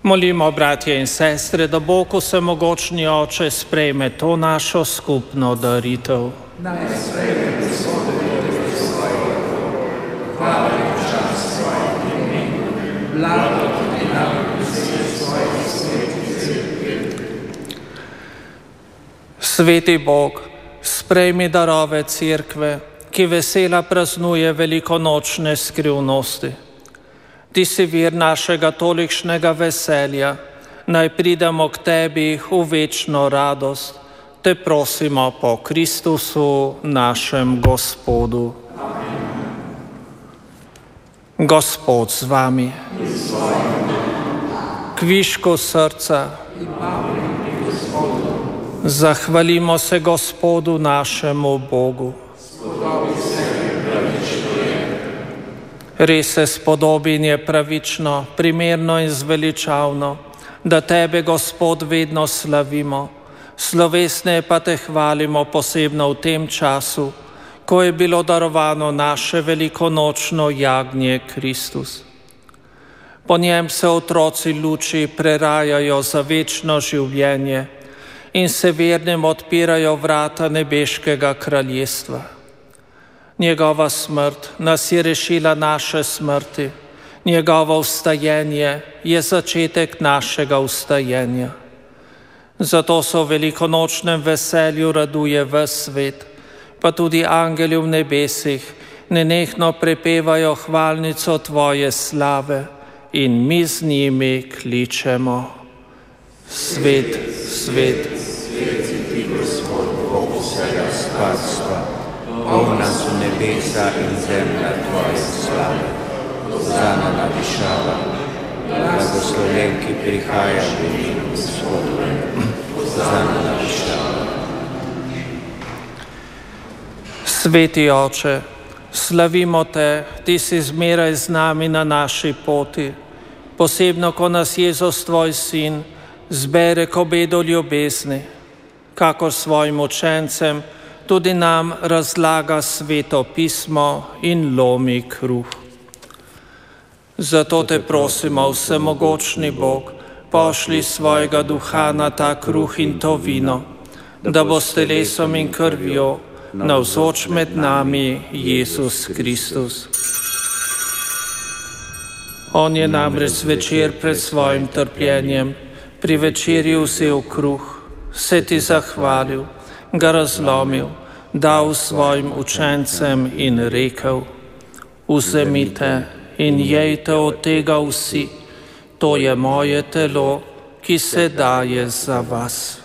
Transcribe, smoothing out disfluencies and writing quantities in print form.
Molimo, bratje in sestre, da Bog vsemogočni Oče sprejme to našo skupno daritev. Naj sprejme Gospodovi svojo hvala in čast svojim imenom, blago tudi nam vse svojih svetih cerkvi. Sveti Bog, sprejmi darove cerkve, ki vesela praznuje velikonočne skrivnosti. Ti si vir našega tolikšnega veselja, naj pridemo k tebi v večno radost. Te prosimo po Kristusu, našem Gospodu. Amen. Gospod z vami. Kvišku srca. Zahvalimo se Gospodu našemu Bogu. Res se spodobi in je pravično, primerno in zveličavno, da tebe, Gospod, vedno slavimo, slovesneje pa te hvalimo posebno v tem času, ko je bilo darovano naše velikonočno jagnje Kristus. Po njem se otroci luči prerajajo za večno življenje in se vernim odpirajo vrata nebeškega kraljestva. Njegova smrt nas je rešila naše smrti, njegovo vstajenje je začetek našega vstajenja. Zato se v velikonočnem veselju raduje ves svet, pa tudi angeli v nebesih nenehno prepevajo hvalnico tvoje slave in mi z njimi kličemo. Svet, svet, svet si ti, Gospod, Bog vsega stvarstva. Polna so nebesa in zemlja tvoje slave. Hosana na višavah, blagoslovljen, ki prihaja v imenu Gospodovem. Hosana na višavah. Sveti Oče, slavimo te, ti si zmeraj z nami na naši poti, posebno, ko nas Jezus, tvoj sin, zbere k obedu ljubezni, kakor svojim učencem tudi nam razlaga Sveto pismo in lomi kruh. Zato te prosimo, vsemogočni Bog, pošli svojega duha na ta kruh in to vino, da bo s telesom in krvjo navzoč med nami Jezus Kristus. On je namreč zvečer pred svojim trpljenjem pri večerji vzel kruh, se ti zahvalil, ga razlomil, dal svojim učencem in rekel: vzemite in jejte od tega vsi, to je moje telo, ki se daje za vas.